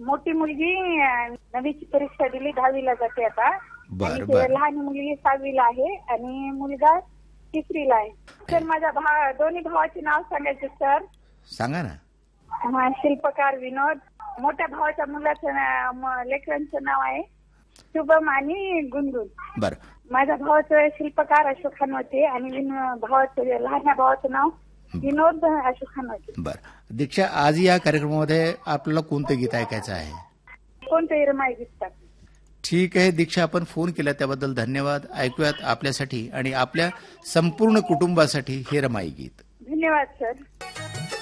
मोठी मुलगी 9वीची परीक्षा दिली, 10वीला जाते आता. बर आणि बर लहान मुलगी 6वीला आहे आणि मुलगा 3रीला आहे. सर माझ्या दोन्ही भावाचे नाव सांगायचे सर. सांगा ना. शिल्पकार विनोद. मोठ्या भावाच्या मुलाचं लेकरांचं नाव आहे शुभम आणि गुणगुण. बर. माझ्या भावाचं शिल्पकार अशोक खानवते आणि लहान भावाचं नाव विनोद अशोक खानवते. बर. दीक्षा, आज या कार्यक्रमामध्ये आपल्याला कोणतं गीत ऐकायचं आहे? कोणतंही रमाई गीत. ठीक आहे दीक्षा, आपण फोन केला त्याबद्दल धन्यवाद. ऐकूयात आपल्यासाठी आणि आपल्या संपूर्ण कुटुंबासाठी हे रमाई गीत. धन्यवाद सर.